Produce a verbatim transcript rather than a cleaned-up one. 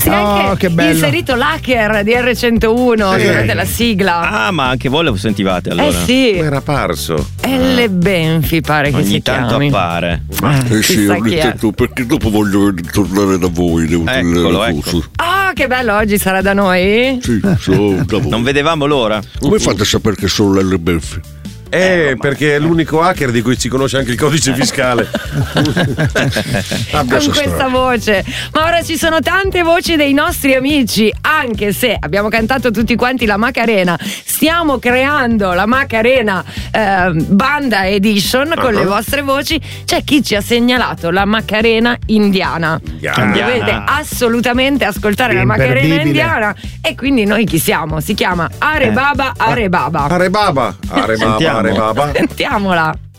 Si è anche Oh, che bello. inserito l'hacker di erre centouno Sì. durante la sigla. Ah, ma anche voi lo sentivate allora? Eh sì, Era parso. Elle Benfi pare che Ogni si tanto chiami. appare. Eh sì, chissà ogni chi è. tanto, perché dopo voglio tornare da voi. Devo Eccolo, tenere la ecco. cosa. Ah, che bello, oggi sarà da noi? Sì, sono da voi. Non vedevamo l'ora. Come fate a sapere che sono l'Elle Benfi? Eh, perché è l'unico hacker di cui si conosce anche il codice fiscale. Abbia Con questa strada. voce. Ma ora ci sono tante voci dei nostri amici, anche se abbiamo cantato tutti quanti la Macarena. Stiamo creando la Macarena eh, Banda Edition con le vostre voci. C'è chi ci ha segnalato la Macarena indiana. Indiana. Dovete assolutamente ascoltare la Macarena Imperdibile. indiana. E quindi noi chi siamo? Si chiama Are Baba Are Baba. Are Baba, Are Baba, Sentiamo. Are Baba. Sentiamola.